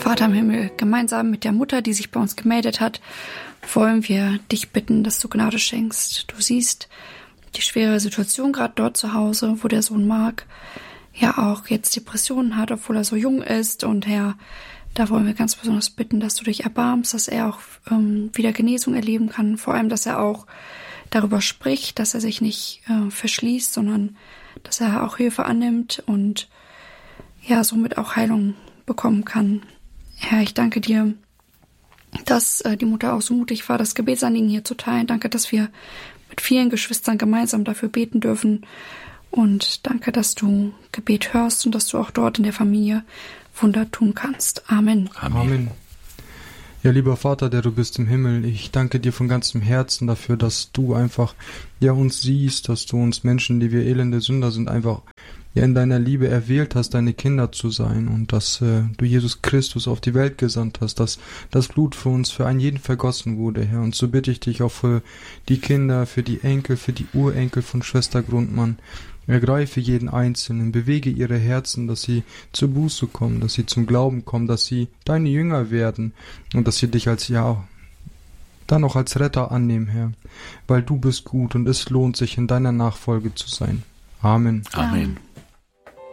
Vater im Himmel, gemeinsam mit der Mutter, die sich bei uns gemeldet hat, wollen wir dich bitten, dass du Gnade schenkst. Du siehst die schwere Situation gerade dort zu Hause, wo der Sohn Marc ja auch jetzt Depressionen hat, obwohl er so jung ist. Und Herr, da wollen wir ganz besonders bitten, dass du dich erbarmst, dass er auch wieder Genesung erleben kann. Vor allem, dass er auch darüber spricht, dass er sich nicht verschließt, sondern dass er auch Hilfe annimmt und ja, somit auch Heilung bekommen kann. Herr, ich danke dir, dass die Mutter auch so mutig war, das Gebetsanliegen hier zu teilen. Danke, dass wir mit vielen Geschwistern gemeinsam dafür beten dürfen. Und danke, dass du Gebet hörst und dass du auch dort in der Familie Wunder tun kannst. Amen. Amen. Ja, lieber Vater, der du bist im Himmel, ich danke dir von ganzem Herzen dafür, dass du einfach uns siehst, dass du uns Menschen, die wir elende Sünder sind, einfach in deiner Liebe erwählt hast, deine Kinder zu sein und dass du Jesus Christus auf die Welt gesandt hast, dass das Blut für uns, für einen jeden vergossen wurde, Herr. Und so bitte ich dich auch für die Kinder, für die Enkel, für die Urenkel von Schwester Grundmann. Ergreife jeden Einzelnen, bewege ihre Herzen, dass sie zur Buße kommen, dass sie zum Glauben kommen, dass sie deine Jünger werden und dass sie dich als dann auch als Retter annehmen, Herr, weil du bist gut und es lohnt sich, in deiner Nachfolge zu sein. Amen. Amen.